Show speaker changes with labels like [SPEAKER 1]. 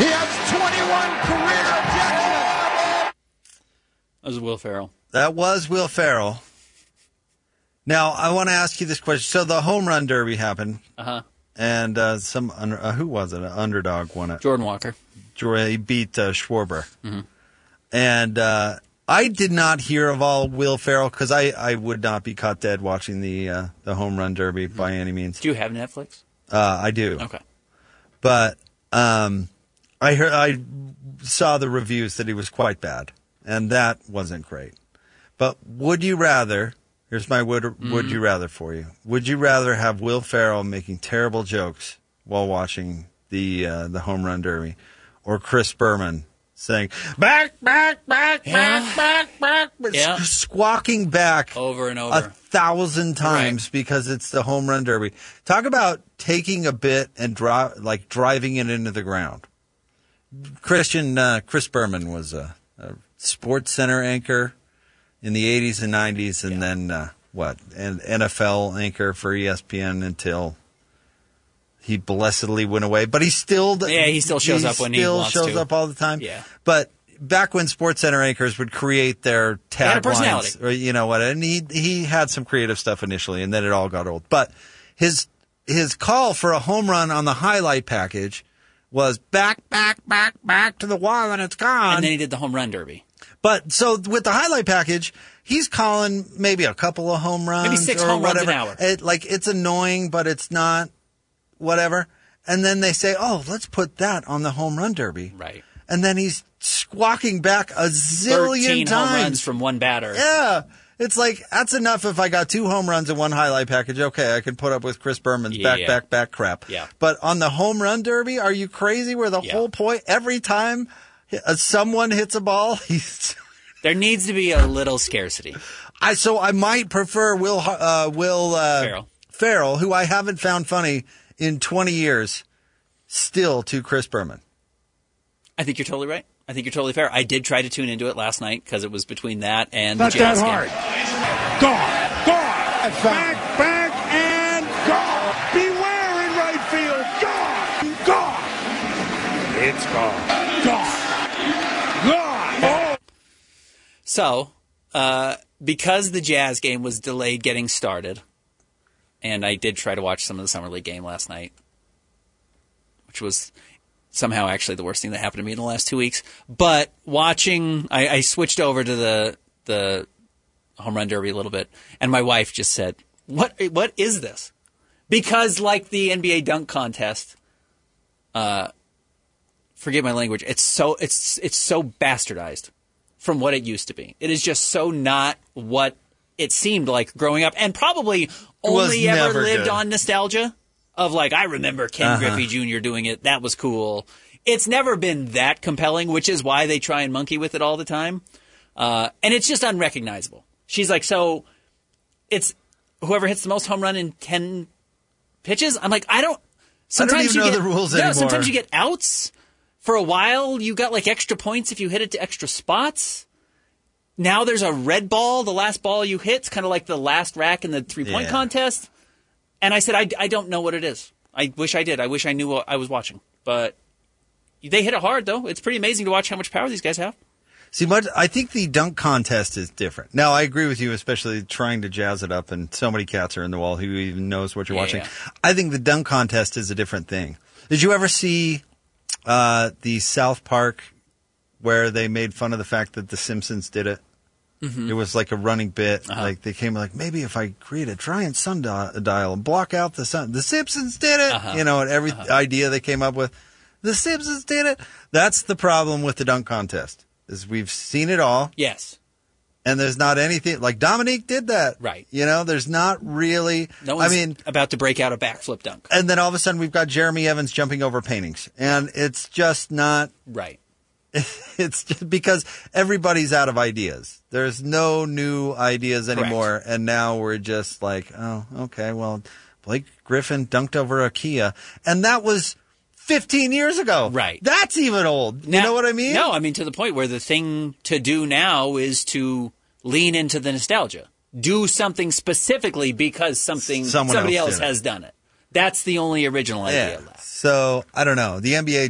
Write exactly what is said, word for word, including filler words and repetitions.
[SPEAKER 1] He has twenty-one career objections.
[SPEAKER 2] That was Will Ferrell.
[SPEAKER 3] That was Will Ferrell. Now, I want to ask you this question. So the home run derby happened.
[SPEAKER 2] Uh-huh.
[SPEAKER 3] And uh, some under, uh, who was it? An underdog won it.
[SPEAKER 2] Jordan Walker.
[SPEAKER 3] He beat uh, Schwarber.
[SPEAKER 2] Mm-hmm.
[SPEAKER 3] And uh, I did not hear of all Will Ferrell because I, I would not be caught dead watching the uh, the home run derby mm-hmm. by any means.
[SPEAKER 2] Do you have Netflix?
[SPEAKER 3] Uh, I do.
[SPEAKER 2] Okay.
[SPEAKER 3] But um, I heard I saw the reviews that he was quite bad, and that wasn't great. But would you rather? Here's my would mm-hmm. would you rather for you. Would you rather have Will Ferrell making terrible jokes while watching the uh, the home run derby, or Chris Berman saying back, back, back,
[SPEAKER 2] yeah.
[SPEAKER 3] back, back, back, but
[SPEAKER 2] yeah.
[SPEAKER 3] squawking back
[SPEAKER 2] over and over
[SPEAKER 3] a thousand times
[SPEAKER 2] right.
[SPEAKER 3] because it's the home run derby? Talk about taking a bit and dri- like driving it into the ground. Christian uh, Chris Berman was a, a Sports Center anchor in the eighties and nineties, and yeah. then uh, what? An N F L anchor for E S P N until he blessedly went away. But he still
[SPEAKER 2] yeah, he still shows
[SPEAKER 3] he
[SPEAKER 2] up when he
[SPEAKER 3] still
[SPEAKER 2] wants
[SPEAKER 3] shows
[SPEAKER 2] to.
[SPEAKER 3] up all the time.
[SPEAKER 2] Yeah,
[SPEAKER 3] but back when Sports Center anchors would create their taglines, or you know what, and he he had some creative stuff initially, and then it all got old. But his his call for a home run on the highlight package was back, back, back, back to the wall, and it's gone.
[SPEAKER 2] And then he did the home run derby.
[SPEAKER 3] But so with the highlight package, he's calling maybe a couple of home runs,
[SPEAKER 2] maybe six
[SPEAKER 3] or
[SPEAKER 2] home
[SPEAKER 3] whatever.
[SPEAKER 2] runs an hour.
[SPEAKER 3] It, like it's annoying, but it's not whatever. And then they say, "Oh, let's put that on the home run derby."
[SPEAKER 2] Right.
[SPEAKER 3] And then he's squawking back a zillion
[SPEAKER 2] Thirteen
[SPEAKER 3] times.
[SPEAKER 2] home runs from one batter.
[SPEAKER 3] Yeah. It's like, that's enough if I got two home runs and one highlight package. Okay, I can put up with Chris Berman's
[SPEAKER 2] yeah,
[SPEAKER 3] back,
[SPEAKER 2] yeah.
[SPEAKER 3] back, back crap.
[SPEAKER 2] Yeah.
[SPEAKER 3] But on the home run derby, are you crazy? Where the
[SPEAKER 2] yeah.
[SPEAKER 3] whole point, every time someone hits a ball, he's...
[SPEAKER 2] There needs to be a little scarcity.
[SPEAKER 3] I So I might prefer Will uh, Will uh,
[SPEAKER 2] Ferrell.
[SPEAKER 3] Ferrell, who I haven't found funny in twenty years, still to Chris Berman.
[SPEAKER 2] I think you're totally right. I think you're totally fair. I did try to tune into it last night because it was between that and
[SPEAKER 1] Not
[SPEAKER 2] the Jazz
[SPEAKER 1] that
[SPEAKER 2] game.
[SPEAKER 1] hard. Gone. Gone. Back, back, and gone. Beware in right field. Gone. Gone. It's gone. Gone. Gone. Oh.
[SPEAKER 2] So, uh, because the Jazz game was delayed getting started, and I did try to watch some of the Summer League game last night, which was somehow actually the worst thing that happened to me in the last two weeks. But watching, I, I switched over to the the home run derby a little bit, and my wife just said, "What? What is this?" Because like the N B A dunk contest, uh, forgive my language, it's so it's it's so bastardized from what it used to be. It is just so not what it seemed like growing up, and probably only ever lived
[SPEAKER 3] good.
[SPEAKER 2] on nostalgia. Of like, I remember Ken
[SPEAKER 3] uh-huh.
[SPEAKER 2] Griffey Junior doing it. That was cool. It's never been that compelling, which is why they try and monkey with it all the time. Uh, and it's just unrecognizable. She's like, so it's whoever hits the most home run in ten pitches? I'm like, I don't. Sometimes
[SPEAKER 3] I don't even
[SPEAKER 2] you
[SPEAKER 3] know
[SPEAKER 2] get,
[SPEAKER 3] the rules
[SPEAKER 2] no,
[SPEAKER 3] anymore.
[SPEAKER 2] Sometimes you get outs. For a while, you got like extra points if you hit it to extra spots. Now there's a red ball. The last ball you hit's kind of like the last rack in the three-point
[SPEAKER 3] yeah.
[SPEAKER 2] contest. And I said, I, I don't know what it is. I wish I did. I wish I knew what I was watching. But they hit it hard, though. It's pretty amazing to watch how much power these guys have.
[SPEAKER 3] See, much, I think the dunk contest is different. Now, I agree with you, especially trying to jazz it up, and so many cats are in the wall who even knows what you're
[SPEAKER 2] yeah,
[SPEAKER 3] watching.
[SPEAKER 2] Yeah.
[SPEAKER 3] I think the dunk contest is a different thing. Did you ever see uh, the South Park where they made fun of the fact that The Simpsons did it? Mm-hmm. It was like a running bit. Uh-huh. Like they came like, maybe if I create a giant sundial and block out the sun. The Simpsons did it.
[SPEAKER 2] Uh-huh.
[SPEAKER 3] You know, and every
[SPEAKER 2] uh-huh.
[SPEAKER 3] idea they came up with. The Simpsons did it. That's the problem with the dunk contest. Is we've seen it all.
[SPEAKER 2] Yes.
[SPEAKER 3] And there's not anything like Dominique did that.
[SPEAKER 2] Right.
[SPEAKER 3] You know, there's not really.
[SPEAKER 2] No one's
[SPEAKER 3] I mean,
[SPEAKER 2] about to break out a backflip dunk.
[SPEAKER 3] And then all of a sudden we've got Jeremy Evans jumping over paintings. And it's just not.
[SPEAKER 2] Right.
[SPEAKER 3] It's just because everybody's out of ideas. There's no new ideas anymore.
[SPEAKER 2] Correct.
[SPEAKER 3] And now we're just like, oh, okay, well, Blake Griffin dunked over a Kia. And that was fifteen years ago.
[SPEAKER 2] Right.
[SPEAKER 3] That's even old.
[SPEAKER 2] Now,
[SPEAKER 3] you know what I mean?
[SPEAKER 2] No, I mean to the point where the thing to do now is to lean into the nostalgia. Do something specifically because something
[SPEAKER 3] Someone
[SPEAKER 2] somebody
[SPEAKER 3] else
[SPEAKER 2] else
[SPEAKER 3] did it.
[SPEAKER 2] has done it. That's the only original idea
[SPEAKER 3] Yeah.
[SPEAKER 2] left.
[SPEAKER 3] So, I don't know. The N B A